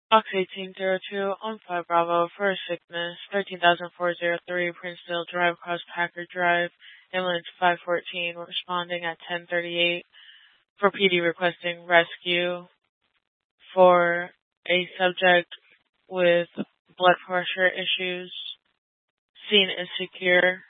Fox 1802 on 5 Bravo for a sickness, 13,403 Princeville Drive, Cross Packer Drive, ambulance 514, responding at 10:38 for PD requesting rescue for a subject with blood pressure issues. Scene is secure.